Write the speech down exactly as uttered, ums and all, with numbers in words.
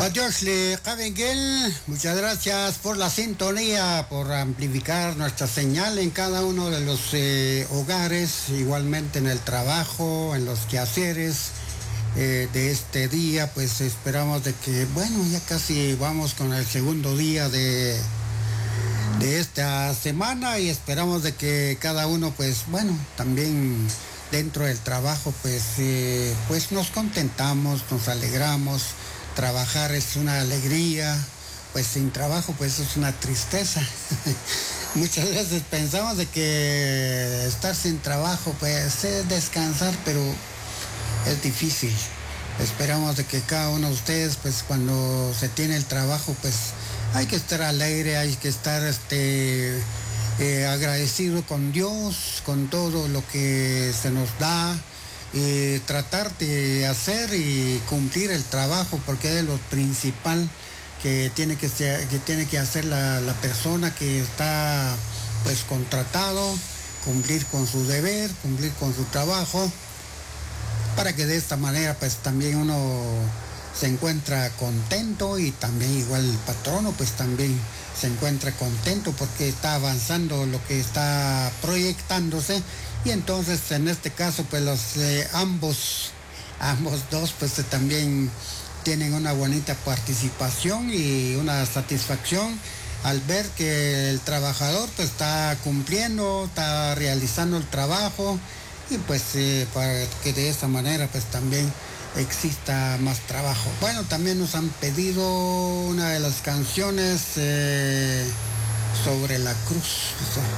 Joshli Kabengel, muchas gracias por la sintonía, por amplificar nuestra señal en cada uno de los eh, hogares, igualmente en el trabajo, en los quehaceres eh, de este día. Pues esperamos de que, bueno, ya casi vamos con el segundo día de, de esta semana y esperamos de que cada uno, pues bueno, también dentro del trabajo, pues, eh, pues nos contentamos, nos alegramos. Trabajar es una alegría, pues sin trabajo pues es una tristeza. Muchas veces pensamos de que estar sin trabajo pues es descansar, pero es difícil. Esperamos de que cada uno de ustedes pues cuando se tiene el trabajo pues hay que estar alegre, hay que estar este, eh, agradecido con Dios, con todo lo que se nos da. Eh, tratar de hacer y cumplir el trabajo, porque es lo principal que tiene que, ser, que, tiene que hacer la, la persona que está pues contratado, cumplir con su deber, cumplir con su trabajo, para que de esta manera pues también uno se encuentra contento y también igual el patrono pues también se encuentra contento porque está avanzando lo que está proyectándose. Y entonces en este caso pues los eh, ambos, ambos dos pues eh, también tienen una bonita participación y una satisfacción al ver que el trabajador pues está cumpliendo, está realizando el trabajo y pues eh, para que de esa manera pues también exista más trabajo. Bueno, también nos han pedido una de las canciones eh, sobre la cruz.